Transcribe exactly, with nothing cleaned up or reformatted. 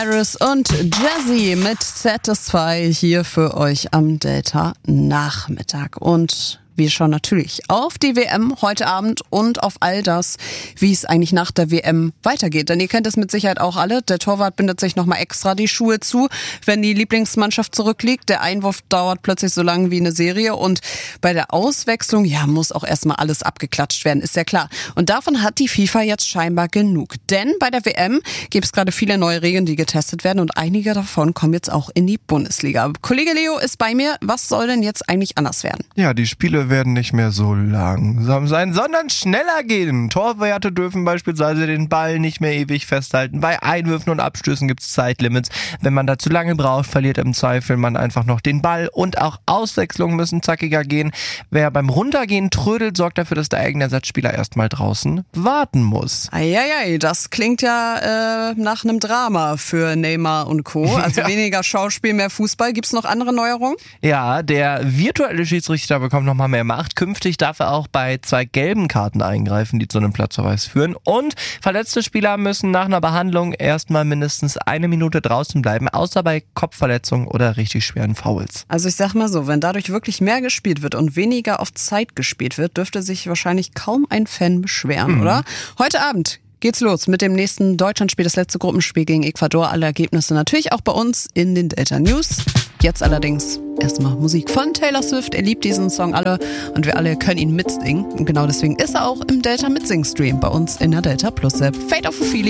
Harris und Jazzy mit Satisfy hier für euch am Delta Nachmittag. Und wir schauen natürlich auf die W M heute Abend und auf all das, wie es eigentlich nach der W M weitergeht. Denn ihr kennt es mit Sicherheit auch alle. Der Torwart bindet sich nochmal extra die Schuhe zu, wenn die Lieblingsmannschaft zurückliegt. Der Einwurf dauert plötzlich so lange wie eine Serie. Und bei der Auswechslung, ja, muss auch erstmal alles abgeklatscht werden, ist ja klar. Und davon hat die FIFA jetzt scheinbar genug. Denn bei der W M gibt es gerade viele neue Regeln, die getestet werden. Und einige davon kommen jetzt auch in die Bundesliga. Kollege Leo ist bei mir. Was soll denn jetzt eigentlich anders werden? Ja, die Spiele werden nicht mehr so langsam sein, sondern schneller gehen. Torwarte dürfen beispielsweise den Ball nicht mehr ewig festhalten. Bei Einwürfen und Abstößen gibt es Zeitlimits. Wenn man da zu lange braucht, verliert im Zweifel man einfach noch den Ball. Und auch Auswechslungen müssen zackiger gehen. Wer beim Runtergehen trödelt, sorgt dafür, dass der eigene Ersatzspieler erstmal draußen warten muss. Eieiei, das klingt ja äh, nach einem Drama für Neymar und Co. Also ja. Weniger Schauspiel, mehr Fußball. Gibt es noch andere Neuerungen? Ja, der virtuelle Schiedsrichter bekommt nochmal mehr Macht. Künftig darf er auch bei zwei gelben Karten eingreifen, die zu einem Platzverweis führen. Und verletzte Spieler müssen nach einer Behandlung erstmal mindestens eine Minute draußen bleiben, außer bei Kopfverletzungen oder richtig schweren Fouls. Also ich sag mal so, wenn dadurch wirklich mehr gespielt wird und weniger auf Zeit gespielt wird, dürfte sich wahrscheinlich kaum ein Fan beschweren, mhm. oder? Heute Abend geht's los mit dem nächsten Deutschlandspiel, das letzte Gruppenspiel gegen Ecuador. Alle Ergebnisse natürlich auch bei uns in den Delta News. Jetzt allerdings erstmal Musik von Taylor Swift. Er liebt diesen Song alle und wir alle können ihn mitsingen. Und genau deswegen ist er auch im Delta Mitsing-Stream bei uns in der Delta Plus App. Fade of Ophelia.